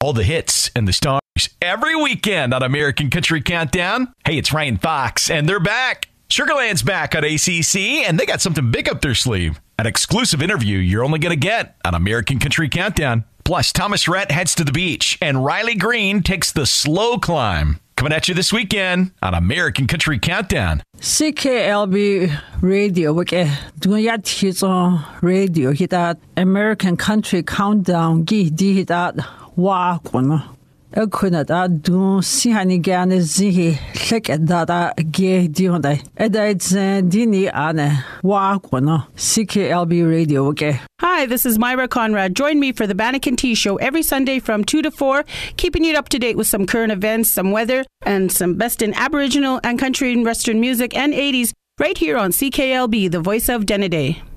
All the hits and the stars every weekend on American Country Countdown. Hey, it's Ryan Fox, and they're back. Sugarland's back on ACC, and they got something big up their sleeve. An exclusive interview you're only going to get on American Country Countdown. Plus, Thomas Rhett heads to the beach, and Riley Green takes the slow climb. Coming at you this weekend on American Country Countdown. CKLB Radio, wake dunya tizo radio hitat American Country Countdown gi di hitat wa kono. Ekuna da du sihani gane zihi lek da ge di honda. It's dini ane wa kono. CKLB Radio, okay. Hi, this is Myra Conrad. Join me for the Bannekin Tea Show every Sunday from 2 to 4, keeping you up to date with some current events, some weather, and some best in Aboriginal and country and Western music and 80s right here on CKLB, the voice of Denneday.